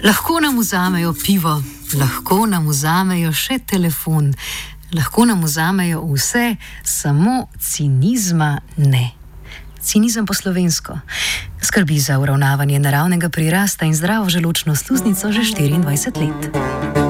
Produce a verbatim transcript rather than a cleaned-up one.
Lahko nam vzamejo pivo, lahko nam vzamejo še telefon, lahko nam vzamejo vse, samo cinizma ne. Cinizem po slovensko skrbi za uravnavanje naravnega prirasta in zdravo želodčno sluznico že štiriindvajset let.